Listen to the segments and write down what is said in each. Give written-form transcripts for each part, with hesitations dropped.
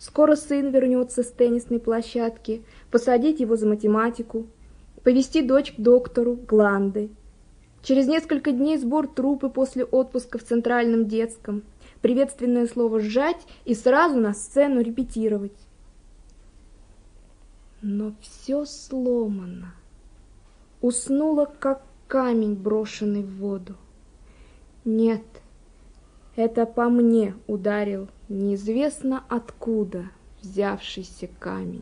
Скоро сын вернется с теннисной площадки, посадить его за математику, повести дочь к доктору Гланды. Через несколько дней сбор труппы после отпуска в Центральном детском, приветственное слово «сжать» и сразу на сцену репетировать. Но все сломано. Уснула, как камень, брошенный в воду. Нет, это по мне ударил неизвестно откуда взявшийся камень.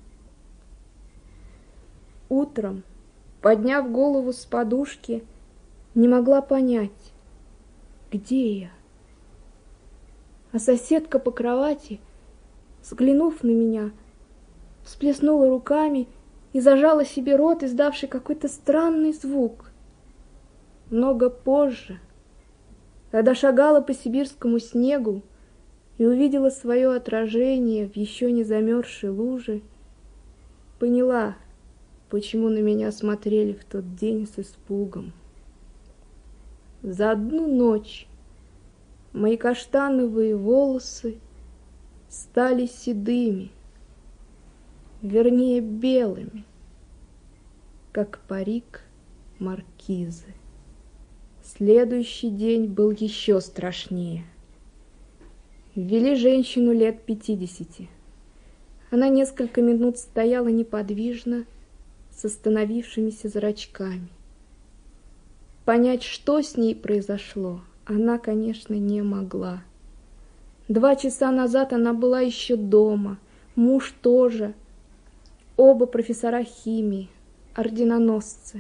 Утром, подняв голову с подушки, не могла понять, где я. А соседка по кровати, взглянув на меня, всплеснула руками и зажала себе рот, издавший какой-то странный звук. Много позже, когда шагала по сибирскому снегу и увидела свое отражение в еще не замерзшей луже, поняла, почему на меня смотрели в тот день с испугом. За одну ночь мои каштановые волосы стали седыми, вернее белыми, как парик маркизы. Следующий день был еще страшнее. Ввели женщину лет 50. Она несколько минут стояла неподвижно, с остановившимися зрачками. Понять, что с ней произошло, она, конечно, не могла. 2 часа назад она была еще дома, муж тоже, оба профессора химии, орденоносцы.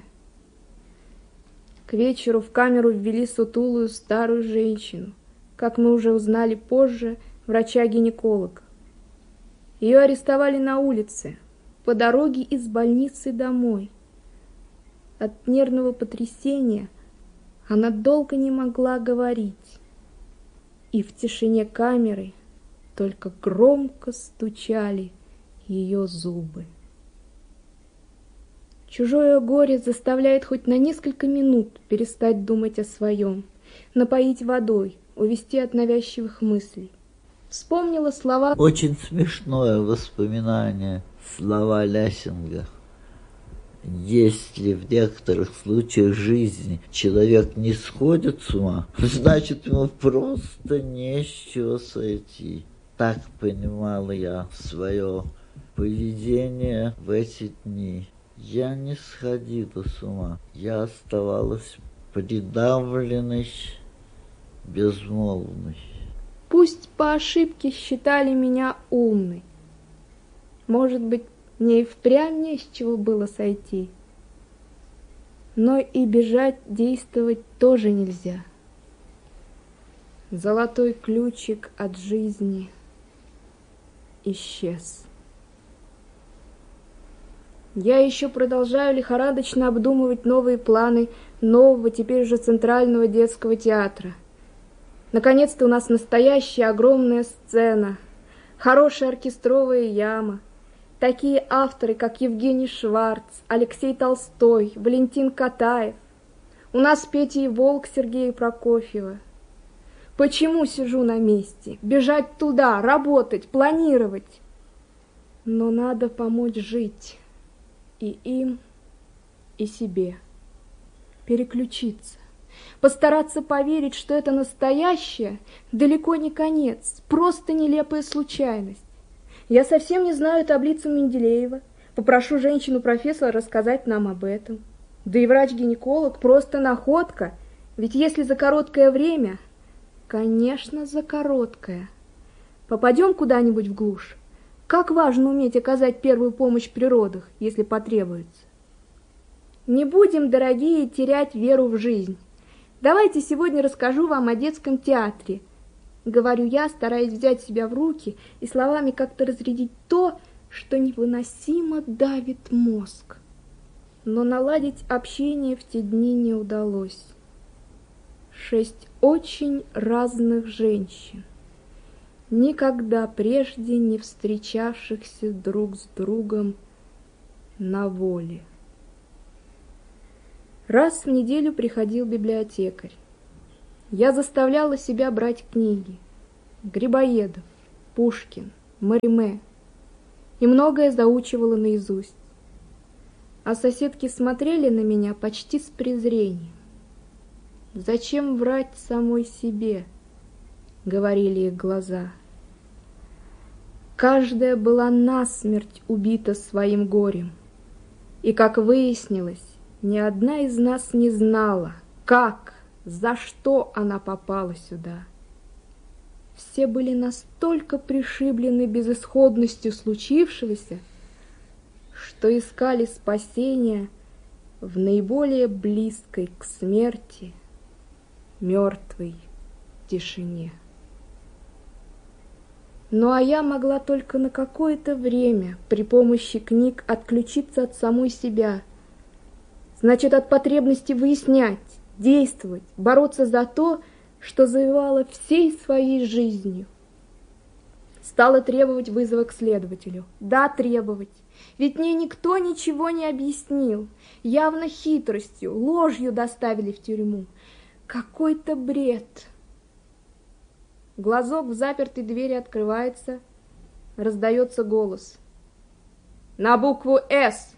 К вечеру в камеру ввели сутулую старую женщину, как мы уже узнали позже, врача-гинеколога. Ее арестовали на улице, по дороге из больницы домой. От нервного потрясения она долго не могла говорить, и в тишине камеры только громко стучали ее зубы. Чужое горе заставляет хоть на несколько минут перестать думать о своем, напоить водой, увести от навязчивых мыслей. Вспомнила слова... Очень смешное воспоминание, слова Лясинга. Если в некоторых случаях жизни человек не сходит с ума, значит, ему просто не с чего сойти. Так понимала я свое поведение в эти дни. Я не сходила с ума, я оставалась придавленной, безмолвной. Пусть по ошибке считали меня умной. Может быть, мне и впрямь не с чего было сойти. Но и бежать, действовать тоже нельзя. Золотой ключик от жизни исчез. Я еще продолжаю лихорадочно обдумывать новые планы нового, теперь уже Центрального детского театра. Наконец-то у нас настоящая огромная сцена, хорошая оркестровая яма, такие авторы, как Евгений Шварц, Алексей Толстой, Валентин Катаев. У нас Петя и Волк Сергея Прокофьева. Почему сижу на месте? Бежать туда, работать, планировать. Но надо помочь жить. И им, и себе. Переключиться. Постараться поверить, что это настоящее, далеко не конец, просто нелепая случайность. Я совсем не знаю таблицу Менделеева. Попрошу женщину-профессора рассказать нам об этом. Да и врач-гинеколог просто находка. Ведь если за короткое время... Конечно, за короткое. Попадем куда-нибудь в глушь. Как важно уметь оказать первую помощь при родах, если потребуется. Не будем, дорогие, терять веру в жизнь. Давайте сегодня расскажу вам о детском театре. Говорю я, стараясь взять себя в руки и словами как-то разрядить то, что невыносимо давит мозг. Но наладить общение в те дни не удалось. 6 очень разных женщин, никогда прежде не встречавшихся друг с другом на воле. Раз в неделю приходил библиотекарь. Я заставляла себя брать книги. Грибоедов, Пушкин, Мариме, и многое заучивала наизусть. А соседки смотрели на меня почти с презрением. «Зачем врать самой себе?» — говорили их глаза. Каждая была насмерть убита своим горем. И, как выяснилось, ни одна из нас не знала, как, за что она попала сюда. Все были настолько пришиблены безысходностью случившегося, что искали спасения в наиболее близкой к смерти мертвой тишине. Ну а я могла только на какое-то время при помощи книг отключиться от самой себя, значит, от потребности выяснять, действовать, бороться за то, что завоевала всей своей жизнью. Стала требовать вызова к следователю. Да, требовать. Ведь мне никто ничего не объяснил. Явно хитростью, ложью доставили в тюрьму. Какой-то бред. Глазок в запертой двери открывается, раздается голос. На букву «С».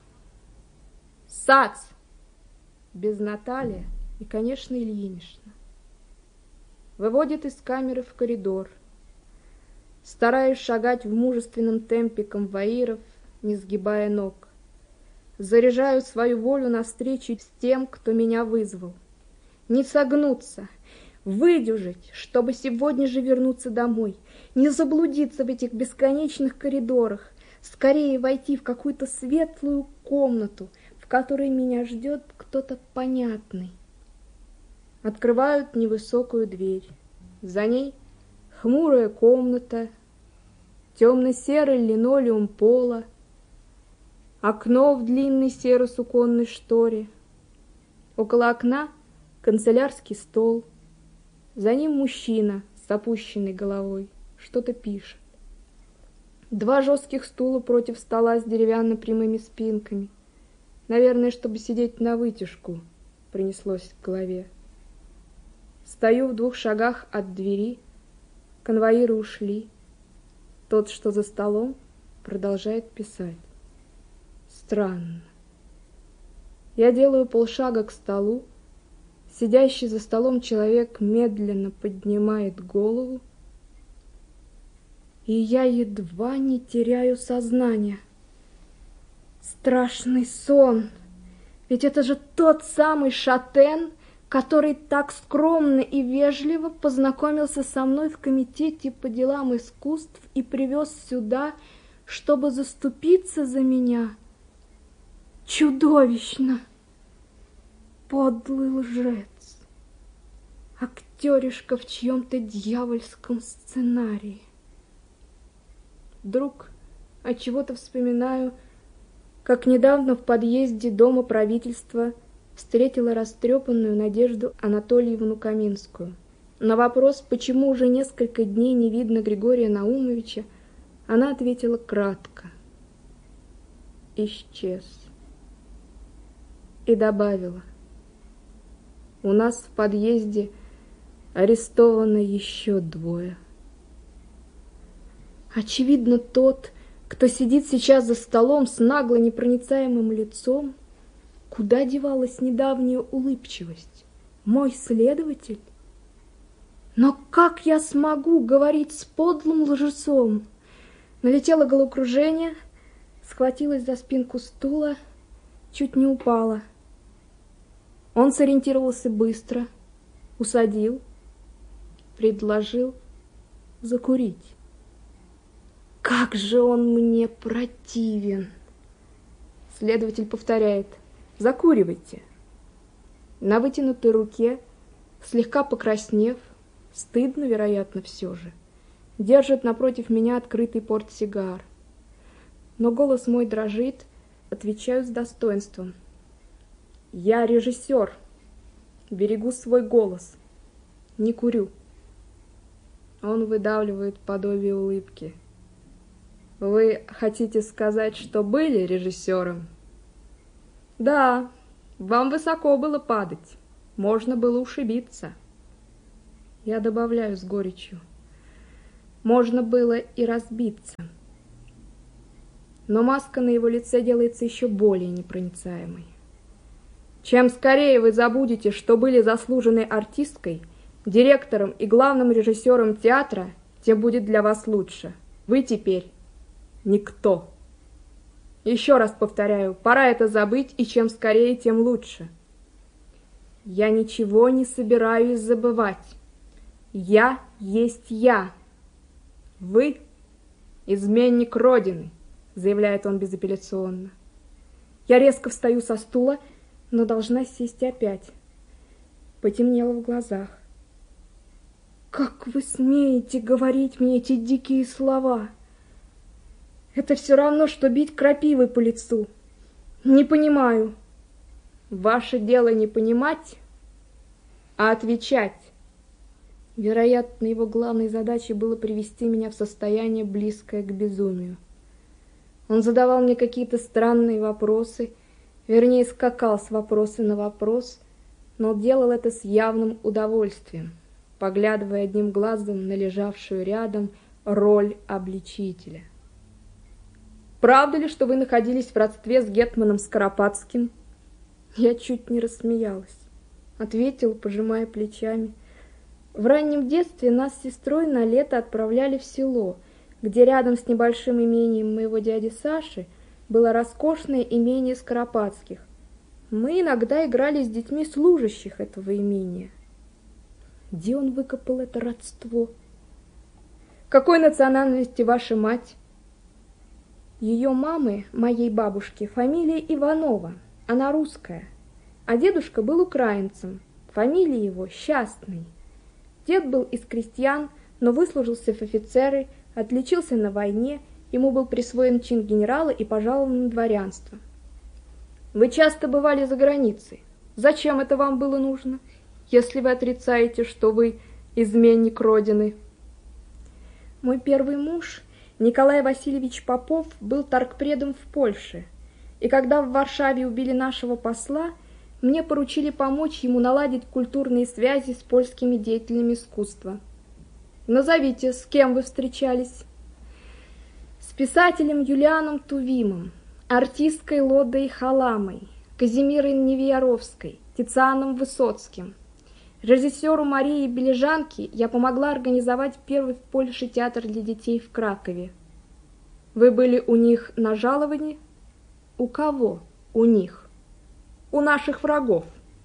САЦ. Без Наталья и, конечно, Ильинична. Выводит из камеры в коридор. Стараюсь шагать в мужественном темпе конвоиров, не сгибая ног. Заряжаю свою волю навстречу с тем, кто меня вызвал. Не согнуться, выдержать, чтобы сегодня же вернуться домой, не заблудиться в этих бесконечных коридорах, скорее войти в какую-то светлую комнату, в которой меня ждет кто-то понятный. Открывают невысокую дверь. За ней хмурая комната, темно-серый линолеум пола, окно в длинной серо-суконной шторе. Около окна канцелярский стол. За ним мужчина с опущенной головой, что-то пишет. Два жестких стула против стола с деревянно-прямыми спинками. Наверное, чтобы сидеть навытяжку, пронеслось в голове. Стою в 2 шагах от двери. Конвоиры ушли. Тот, что за столом, продолжает писать. Странно. Я делаю полшага к столу. Сидящий за столом человек медленно поднимает голову, и я едва не теряю сознание. Страшный сон! Ведь это же тот самый Шатен, который так скромно и вежливо познакомился со мной в комитете по делам искусств и привез сюда, чтобы заступиться за меня. Чудовищно! Подлый лжец! Актеришка в чьем-то дьявольском сценарии. Вдруг отчего-то вспоминаю, как недавно в подъезде Дома правительства встретила растрепанную Надежду Анатольевну Каминскую. На вопрос, почему уже несколько дней не видно Григория Наумовича, она ответила кратко. Исчез. И добавила. У нас в подъезде арестовано еще 2. Очевидно, тот, кто сидит сейчас за столом с нагло непроницаемым лицом, куда девалась недавняя улыбчивость? Мой следователь? Но как я смогу говорить с подлым лжецом? Налетело головокружение, схватилась за спинку стула, чуть не упала. Он сориентировался быстро, усадил, предложил закурить. Как же он мне противен! Следователь повторяет: закуривайте. На вытянутой руке, слегка покраснев, стыдно, вероятно, все же, держит напротив меня открытый портсигар. Но голос мой дрожит, отвечаю с достоинством. Я режиссер, берегу свой голос, не курю. Он выдавливает подобие улыбки. Вы хотите сказать, что были режиссером? Да, вам высоко было падать, можно было ушибиться. Я добавляю с горечью. можно было и разбиться. Но маска на его лице делается еще более непроницаемой. Чем скорее вы забудете, что были заслуженной артисткой, директором и главным режиссером театра, тем будет для вас лучше. Вы теперь никто. Еще раз повторяю, пора это забыть, и чем скорее, тем лучше. Я ничего не собираюсь забывать. Я есть я. Вы изменник Родины, заявляет он безапелляционно. Я резко встаю со стула, но должна сесть опять. Потемнело в глазах. Как вы смеете говорить мне эти дикие слова? Это все равно, что бить крапивой по лицу. Не понимаю. Ваше дело не понимать, а отвечать. Вероятно, его главной задачей было привести меня в состояние, близкое к безумию. Он задавал мне какие-то странные вопросы, вернее, скакал с вопроса на вопрос, но делал это с явным удовольствием, поглядывая одним глазом на лежавшую рядом роль обличителя. «Правда ли, что вы находились в родстве с гетманом Скоропадским?» Я чуть не рассмеялась. Ответил, пожимая плечами. В раннем детстве нас с сестрой на лето отправляли в село, где рядом с небольшим имением моего дяди Саши было роскошное имение Скоропадских. Мы иногда играли с детьми служащих этого имения. Где он выкопал это родство? Какой национальности ваша мать? Ее мамы, моей бабушки, фамилия Иванова, она русская, а дедушка был украинцем, фамилия его Счастный. Дед был из крестьян, но выслужился в офицеры, отличился на войне, ему был присвоен чин генерала и пожалован на дворянство. Вы часто бывали за границей. Зачем это вам было нужно, если вы отрицаете, что вы изменник Родины? Мой первый муж, Николай Васильевич Попов, был торгпредом в Польше, и когда в Варшаве убили нашего посла, мне поручили помочь ему наладить культурные связи с польскими деятелями искусства. Назовите, с кем вы встречались? С писателем Юлианом Тувимом, артисткой Лодой Халамой, Казимирой Невияровской, Тицианом Высоцким. Режиссеру Марии Бележанке я помогла организовать первый в Польше театр для детей в Кракове. Вы были у них на жаловании? У кого у них? У наших врагов.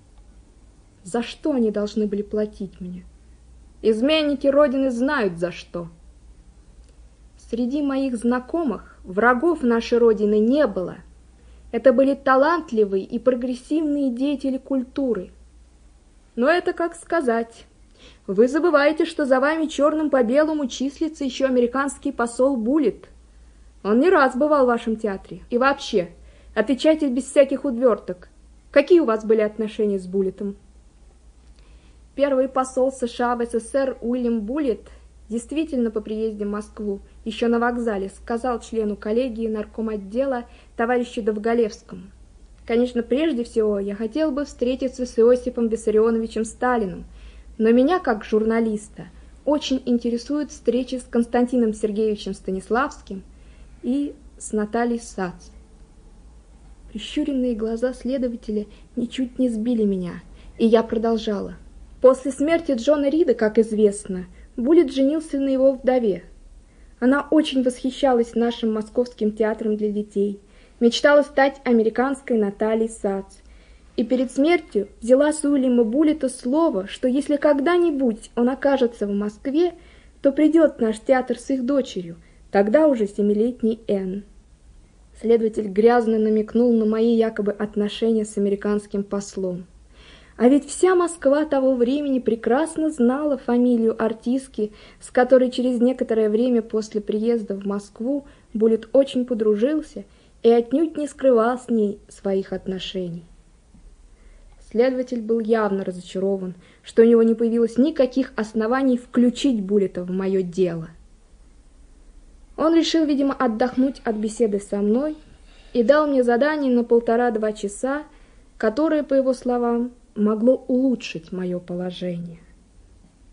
За что они должны были платить мне? Изменники Родины знают за что. Среди моих знакомых врагов нашей Родины не было. Это были талантливые и прогрессивные деятели культуры. Но это как сказать. Вы забываете, что за вами черным по белому числится еще американский посол Буллит. Он не раз бывал в вашем театре. И вообще, отвечайте без всяких уверток. Какие у вас были отношения с Буллитом? Первый посол США в СССР Уильям Буллит действительно по приезде в Москву еще на вокзале сказал члену коллегии наркомотдела товарищу Довголевскому: «Конечно, прежде всего я хотел бы встретиться с Иосифом Виссарионовичем Сталиным, но меня, как журналиста, очень интересует встреча с Константином Сергеевичем Станиславским и с Натальей Сац». Прищуренные глаза следователя ничуть не сбили меня, и я продолжала. После смерти Джона Рида, как известно, Буллит женился на его вдове. Она очень восхищалась нашим московским театром для детей, мечтала стать американской Натальей Сац, и перед смертью взяла с Уильяма Буллита слово, что если когда-нибудь он окажется в Москве, то придет в наш театр с их дочерью, тогда уже 7-летней Энн. Следователь грязно намекнул на мои якобы отношения с американским послом. А ведь вся Москва того времени прекрасно знала фамилию артистки, с которой через некоторое время после приезда в Москву Буллит очень подружился и отнюдь не скрывал с ней своих отношений. Следователь был явно разочарован, что у него не появилось никаких оснований включить Буллита в мое дело. Он решил, видимо, отдохнуть от беседы со мной и дал мне задание на 1,5-2 часа, которое, по его словам, могло улучшить мое положение.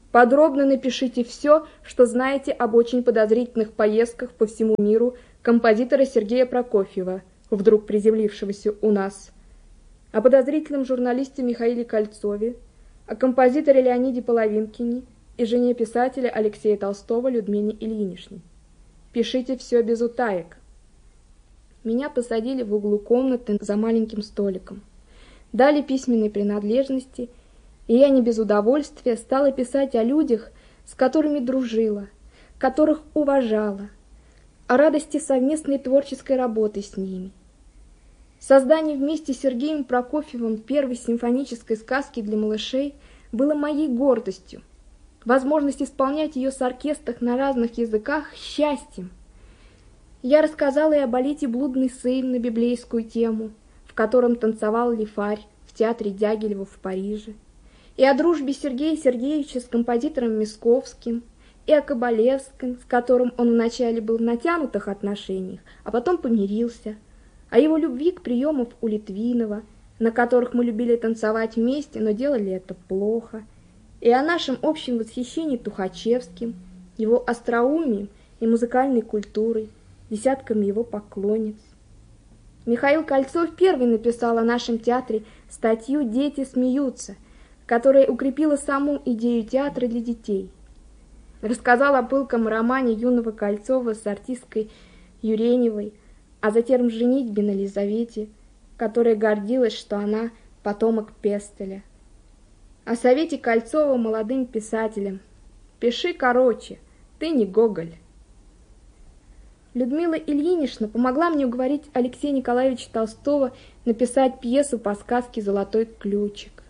Подробно напишите все, что знаете об очень подозрительных поездках по всему миру композитора Сергея Прокофьева, вдруг приземлившегося у нас, о подозрительном журналисте Михаиле Кольцове, о композиторе Леониде Половинкине и жене писателя Алексея Толстого Людмиле Ильиничне. Пишите все без утаек. Меня посадили в углу комнаты за маленьким столиком. Дали письменные принадлежности, и я не без удовольствия стала писать о людях, с которыми дружила, которых уважала, о радости совместной творческой работы с ними. Создание вместе с Сергеем Прокофьевым первой симфонической сказки для малышей было моей гордостью. Возможность исполнять ее с оркестром на разных языках – счастьем. Я рассказала и о балете «Блудный сын» на библейскую тему, в котором танцевал Лифарь в театре Дягилева в Париже, и о дружбе Сергея Сергеевича с композитором Мисковским, и о Кабалевском, с которым он вначале был в натянутых отношениях, а потом помирился, о его любви к приемам у Литвинова, на которых мы любили танцевать вместе, но делали это плохо, и о нашем общем восхищении Тухачевским, его остроумием и музыкальной культурой, десятками его поклонниц. Михаил Кольцов первый написал о нашем театре статью «Дети смеются», которая укрепила саму идею театра для детей. Рассказал о пылком романе юного Кольцова с артисткой Юреневой, а затем женитьбе на Лизавете, которая гордилась, что она потомок Пестеля. О совете Кольцова молодым писателям: «Пиши короче, ты не Гоголь». Людмила Ильинична помогла мне уговорить Алексея Николаевича Толстого написать пьесу по сказке «Золотой ключик».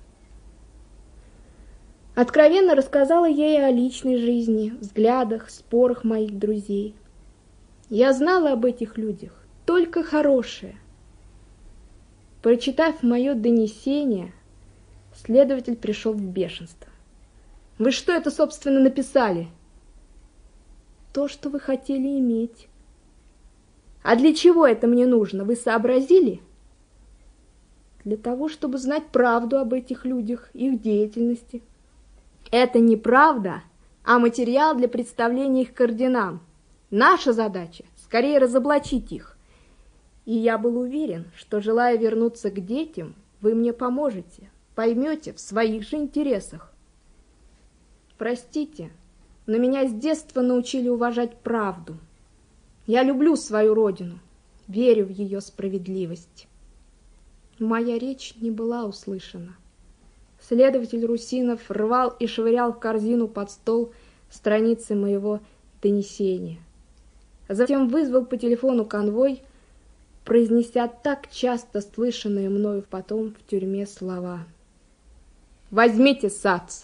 Откровенно рассказала ей о личной жизни, взглядах, спорах моих друзей. Я знала об этих людях только хорошее. Прочитав мое донесение, следователь пришел в бешенство. «Вы что это, собственно, написали?» «То, что вы хотели иметь». «А для чего это мне нужно, вы сообразили?» «Для того, чтобы знать правду об этих людях, их деятельности». «Это не правда, а материал для представления их к орденам. Наша задача — скорее разоблачить их. И я был уверен, что, желая вернуться к детям, вы мне поможете, поймете в своих же интересах. Простите, но меня с детства научили уважать правду. Я люблю свою родину, верю в ее справедливость». Моя речь не была услышана. Следователь Русинов рвал и швырял в корзину под стол страницы моего донесения. Затем вызвал по телефону конвой, произнеся так часто слышанные мною потом в тюрьме слова: «Возьмите САЦ».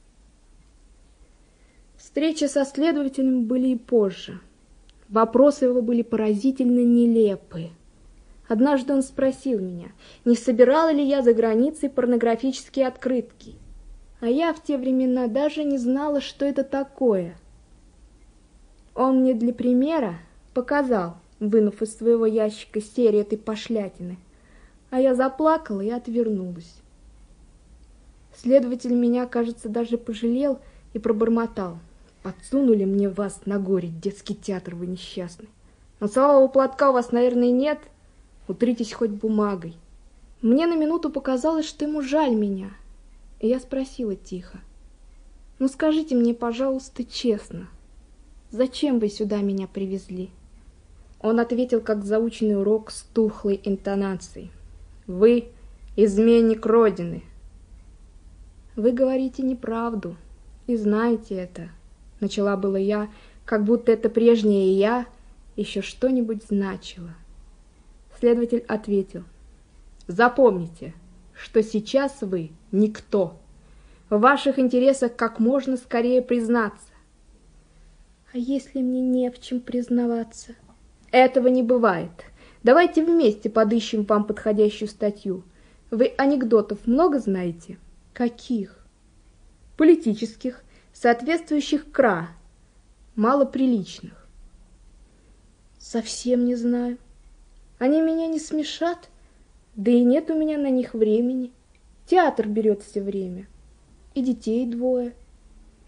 Встречи со следователем были и позже. Вопросы его были поразительно нелепы. Однажды он спросил меня, не собирала ли я за границей порнографические открытки, а я в те времена даже не знала, что это такое. Он мне для примера показал, вынув из своего ящика серию этой пошлятины, а я заплакала и отвернулась. Следователь меня, кажется, даже пожалел и пробормотал: «Подсунули мне вас на горе, детский театр, вы несчастный. Носового платка у вас, наверное, нет? Утритесь хоть бумагой». Мне на минуту показалось, что ему жаль меня, и я спросила тихо: «Ну скажите мне, пожалуйста, честно, зачем вы сюда меня привезли?» Он ответил, как заученный урок, с тухлой интонацией: «Вы изменник Родины». «Вы говорите неправду, и знаете это», — начала было я, как будто это прежнее я еще что-нибудь значило. Следователь ответил: «Запомните, что сейчас вы никто. В ваших интересах как можно скорее признаться». «А если мне не в чем признаваться?» «Этого не бывает. Давайте вместе подыщем вам подходящую статью. Вы анекдотов много знаете?» «Каких?» «Политических, соответствующих КРА, малоприличных». «Совсем не знаю. Они меня не смешат, да и нет у меня на них времени. Театр берет все время, и детей двое».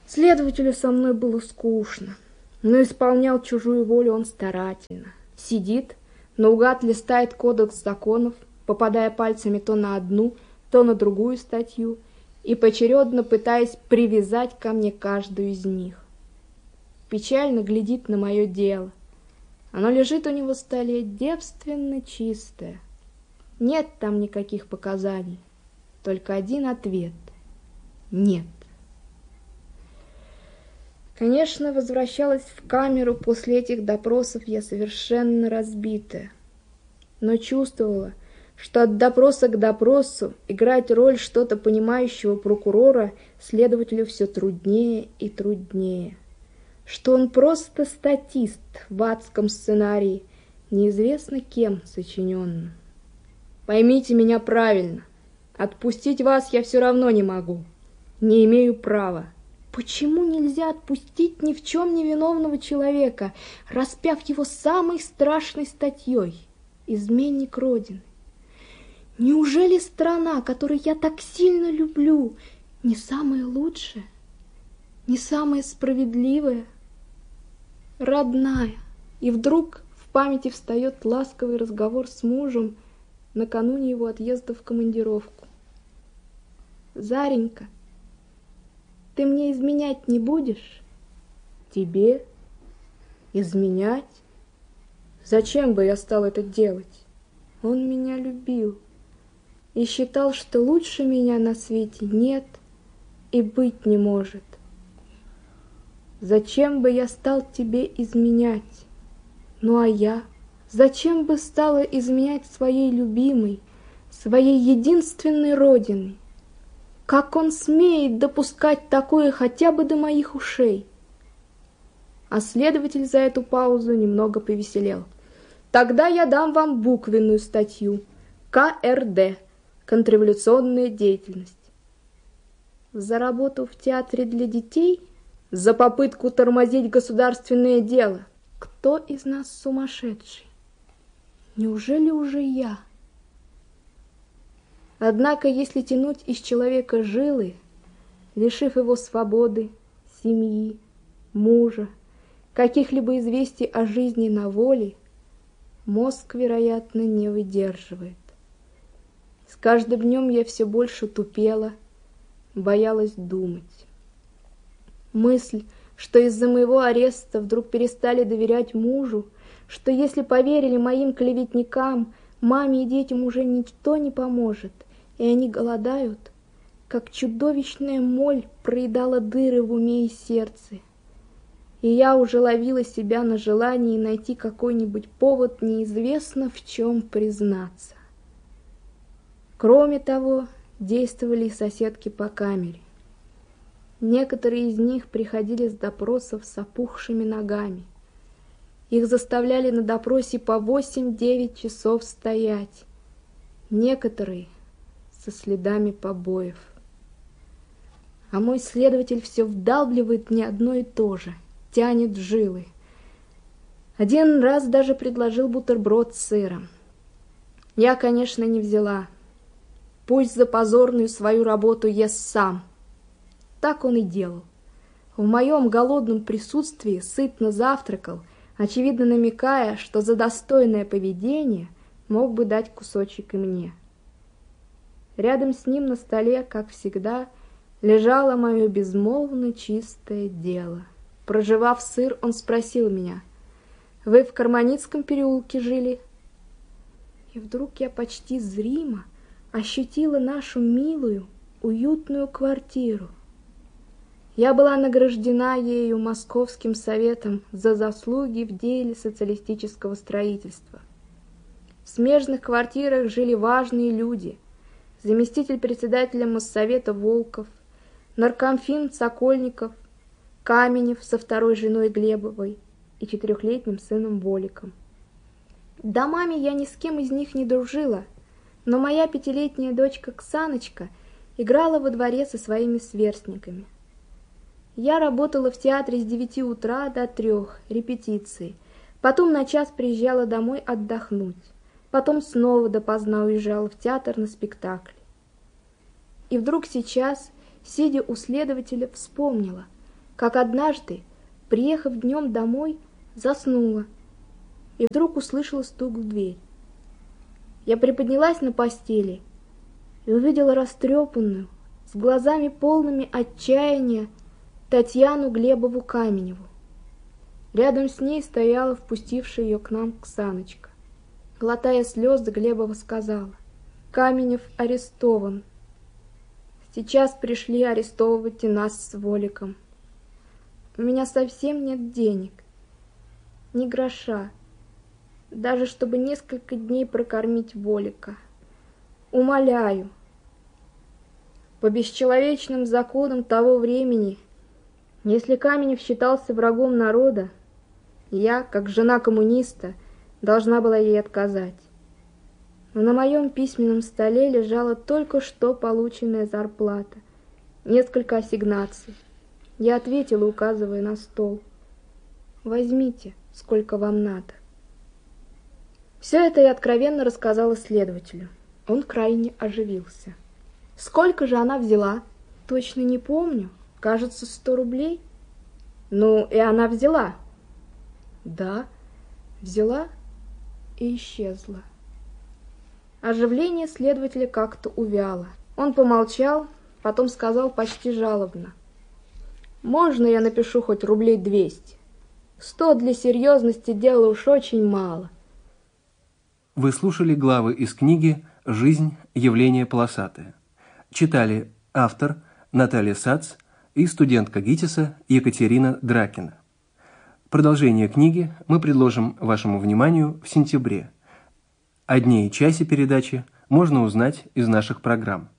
Следователю со мной было скучно, но исполнял чужую волю он старательно. Сидит, наугад листает кодекс законов, попадая пальцами то на одну, то на другую статью, и поочередно пытаясь привязать ко мне каждую из них. Печально глядит на мое дело. Оно лежит у него в столе девственно чистое. Нет там никаких показаний, только один ответ — нет. Конечно, возвращалась в камеру после этих допросов я совершенно разбитая, но чувствовала, что от допроса к допросу играть роль что-то понимающего прокурора следователю все труднее и труднее, что он просто статист в адском сценарии, неизвестно кем сочиненном. Поймите меня правильно, отпустить вас я все равно не могу, не имею права. Почему нельзя отпустить ни в чем невиновного человека, распяв его самой страшной статьей — изменник Родины? Неужели страна, которую я так сильно люблю, не самая лучшая, не самая справедливая, родная? И вдруг в памяти встает ласковый разговор с мужем накануне его отъезда в командировку. «Заренька, ты мне изменять не будешь?» «Тебе? Изменять? Зачем бы я стал это делать? Он меня любил и считал, что лучше меня на свете нет и быть не может. Зачем бы я стал тебе изменять? Ну а я? Зачем бы стала изменять своей любимой, своей единственной родиной? Как он смеет допускать такое хотя бы до моих ушей?» А следователь за эту паузу немного повеселел. «Тогда я дам вам буквенную статью. КРД. Контрреволюционная деятельность. За работу в театре для детей? За попытку тормозить государственное дело? Кто из нас сумасшедший? Неужели уже я?» Однако, если тянуть из человека жилы, лишив его свободы, семьи, мужа, каких-либо известий о жизни на воле, мозг, вероятно, не выдерживает. С каждым днем я все больше тупела, боялась думать. Мысль, что из-за моего ареста вдруг перестали доверять мужу, что если поверили моим клеветникам, маме и детям уже никто не поможет, и они голодают, как чудовищная моль проедала дыры в уме и сердце. И я уже ловила себя на желании найти какой-нибудь повод неизвестно в чем признаться. Кроме того, действовали и соседки по камере. Некоторые из них приходили с допросов с опухшими ногами. Их заставляли на допросе по 8-9 часов стоять. Некоторые со следами побоев. А мой следователь все вдалбливает мне одно и то же, тянет жилы. Один раз даже предложил бутерброд с сыром. Я, конечно, не взяла. Пусть за позорную свою работу ест сам. Так он и делал. В моем голодном присутствии сытно завтракал, очевидно намекая, что за достойное поведение мог бы дать кусочек и мне. Рядом с ним на столе, как всегда, лежало мое безмолвно чистое дело. Прожевав сыр, он спросил меня: «Вы в Карманицком переулке жили?» И вдруг я почти зримо ощутила нашу милую, уютную квартиру. Я была награждена ею Московским советом за заслуги в деле социалистического строительства. В смежных квартирах жили важные люди: заместитель председателя Моссовета Волков, наркомфин Сокольников, Каменев со второй женой Глебовой и 4-летним сыном Воликом. Домами я ни с кем из них не дружила, но моя 5-летняя дочка Ксаночка играла во дворе со своими сверстниками. Я работала в театре с 9 утра до 3 репетиции, потом на час приезжала домой отдохнуть, потом снова допоздна уезжала в театр на спектакль. И вдруг сейчас, сидя у следователя, вспомнила, как однажды, приехав днем домой, заснула и вдруг услышала стук в дверь. Я приподнялась на постели и увидела растрепанную, с глазами полными отчаяния, Татьяну Глебову Каменеву. Рядом с ней стояла впустившая ее к нам Ксаночка. Глотая слезы, Глебова сказала: «Каменев арестован. Сейчас пришли арестовывать и нас с Воликом. У меня совсем нет денег, ни гроша, даже чтобы несколько дней прокормить Волика. Умоляю, по бесчеловечным законам того времени, если Каменев считался врагом народа, я, как жена коммуниста, должна была ей отказать. Но на моем письменном столе лежала только что полученная зарплата, несколько ассигнаций. Я ответила, указывая на стол: возьмите, сколько вам надо». Все это я откровенно рассказала следователю. Он крайне оживился. «Сколько же она взяла?» «Точно не помню. Кажется, 100 рублей». «Ну, и она взяла?» «Да, взяла и исчезла». Оживление следователя как-то увяло. Он помолчал, потом сказал почти жалобно: «Можно я напишу хоть рублей 200? 100 для серьезности дела уж очень мало». Вы слушали главы из книги «Жизнь. Явление полосатое». Читали автор Наталья Сац и студентка ГИТИСа Екатерина Дракина. Продолжение книги мы предложим вашему вниманию в сентябре. О дне и часе передачи можно узнать из наших программ.